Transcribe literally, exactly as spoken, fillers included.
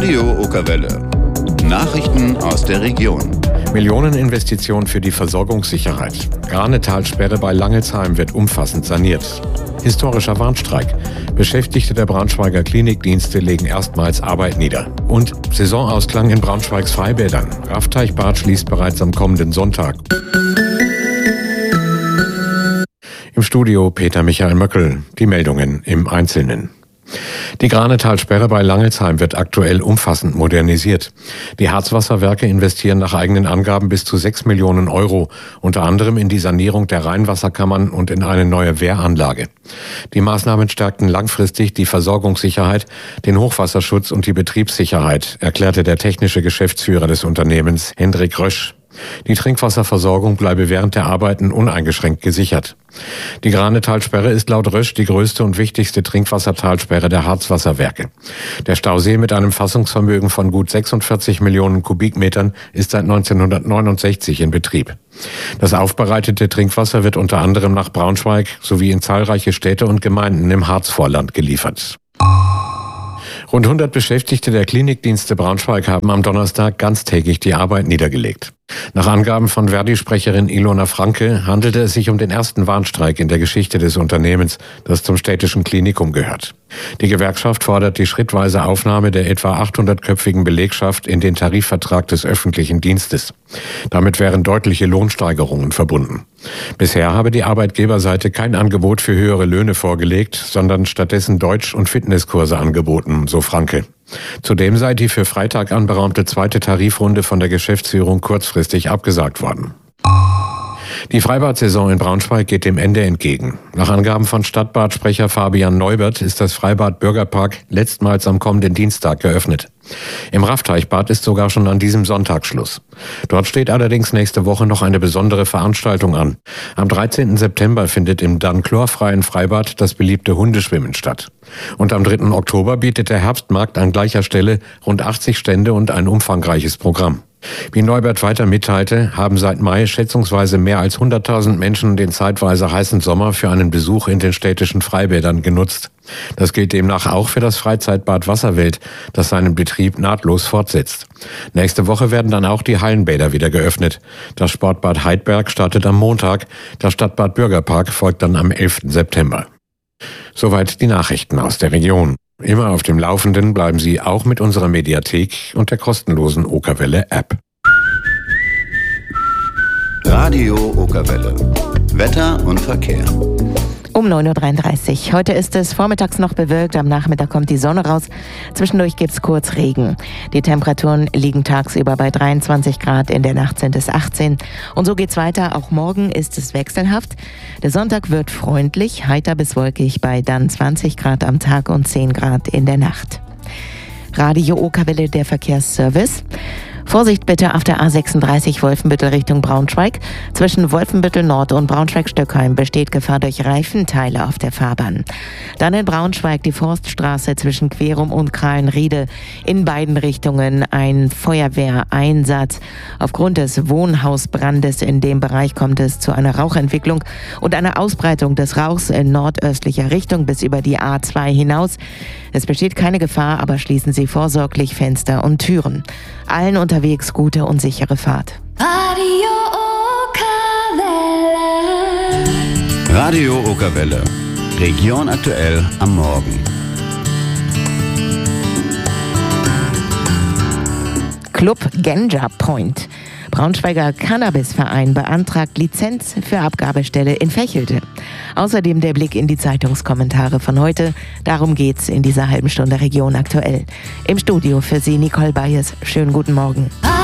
Radio Okerwelle. Nachrichten aus der Region. Millioneninvestition für die Versorgungssicherheit. Granetalsperre bei Langelsheim wird umfassend saniert. Historischer Warnstreik. Beschäftigte der Braunschweiger Klinikdienste legen erstmals Arbeit nieder. Und Saisonausklang in Braunschweigs Freibädern. Raffteichbad schließt bereits am kommenden Sonntag. Im Studio Peter Michael Möckel. Die Meldungen im Einzelnen. Die Granetalsperre bei Langelsheim wird aktuell umfassend modernisiert. Die Harzwasserwerke investieren nach eigenen Angaben bis zu sechs Millionen Euro, unter anderem in die Sanierung der Rheinwasserkammern und in eine neue Wehranlage. Die Maßnahmen stärkten langfristig die Versorgungssicherheit, den Hochwasserschutz und die Betriebssicherheit, erklärte der technische Geschäftsführer des Unternehmens, Hendrik Rösch. Die Trinkwasserversorgung bleibe während der Arbeiten uneingeschränkt gesichert. Die Granetalsperre ist laut Rösch die größte und wichtigste Trinkwassertalsperre der Harzwasserwerke. Der Stausee mit einem Fassungsvermögen von gut sechsundvierzig Millionen Kubikmetern ist seit neunzehnhundertneunundsechzig in Betrieb. Das aufbereitete Trinkwasser wird unter anderem nach Braunschweig sowie in zahlreiche Städte und Gemeinden im Harzvorland geliefert. Rund hundert Beschäftigte der Klinikdienste Braunschweig haben am Donnerstag ganztägig die Arbeit niedergelegt. Nach Angaben von Verdi-Sprecherin Ilona Franke handelte es sich um den ersten Warnstreik in der Geschichte des Unternehmens, das zum städtischen Klinikum gehört. Die Gewerkschaft fordert die schrittweise Aufnahme der etwa achthundertköpfigen Belegschaft in den Tarifvertrag des öffentlichen Dienstes. Damit wären deutliche Lohnsteigerungen verbunden. Bisher habe die Arbeitgeberseite kein Angebot für höhere Löhne vorgelegt, sondern stattdessen Deutsch- und Fitnesskurse angeboten, so Franke. Zudem sei die für Freitag anberaumte zweite Tarifrunde von der Geschäftsführung kurzfristig abgesagt worden. Die Freibad-Saison in Braunschweig geht dem Ende entgegen. Nach Angaben von Stadtbadsprecher Fabian Neubert ist das Freibad Bürgerpark letztmals am kommenden Dienstag geöffnet. Im Raffteichbad ist sogar schon an diesem Sonntag Schluss. Dort steht allerdings nächste Woche noch eine besondere Veranstaltung an. Am dreizehnten September findet im dann chlorfreien Freibad das beliebte Hundeschwimmen statt. Und am dritten Oktober bietet der Herbstmarkt an gleicher Stelle rund achtzig Stände und ein umfangreiches Programm. Wie Neubert weiter mitteilte, haben seit Mai schätzungsweise mehr als hunderttausend Menschen den zeitweise heißen Sommer für einen Besuch in den städtischen Freibädern genutzt. Das gilt demnach auch für das Freizeitbad Wasserwelt, das seinen Betrieb nahtlos fortsetzt. Nächste Woche werden dann auch die Hallenbäder wieder geöffnet. Das Sportbad Heidberg startet am Montag, das Stadtbad Bürgerpark folgt dann am elften September. Soweit die Nachrichten aus der Region. Immer auf dem Laufenden bleiben Sie auch mit unserer Mediathek und der kostenlosen Okerwelle-App. Radio Okerwelle. Wetter und Verkehr. Um neun Uhr dreiunddreißig. Heute ist es vormittags noch bewölkt, am Nachmittag kommt die Sonne raus. Zwischendurch gibt's kurz Regen. Die Temperaturen liegen tagsüber bei dreiundzwanzig Grad, in der Nacht sind es achtzehn. Und so geht's weiter. Auch morgen ist es wechselhaft. Der Sonntag wird freundlich, heiter bis wolkig bei dann zwanzig Grad am Tag und zehn Grad in der Nacht. Radio Okerwelle, der Verkehrsservice. Vorsicht bitte auf der A sechsunddreißig Wolfenbüttel Richtung Braunschweig. Zwischen Wolfenbüttel Nord und Braunschweig-Stöckheim besteht Gefahr durch Reifenteile auf der Fahrbahn. Dann in Braunschweig die Forststraße zwischen Querum und Krahlenriede. In beiden Richtungen ein Feuerwehreinsatz. Aufgrund des Wohnhausbrandes in dem Bereich kommt es zu einer Rauchentwicklung und einer Ausbreitung des Rauchs in nordöstlicher Richtung bis über die A zwei hinaus. Es besteht keine Gefahr, aber schließen Sie vorsorglich Fenster und Türen. Allen unterwegs gute und sichere Fahrt. Radio Okerwelle. Radio Okerwelle. Region aktuell am Morgen. Club Ganja Point. Braunschweiger Cannabisverein beantragt Lizenz für Abgabestelle in Vechelte. Außerdem der Blick in die Zeitungskommentare von heute. Darum geht's in dieser halben Stunde Region aktuell. Im Studio für Sie Nicole Bayes. Schönen guten Morgen.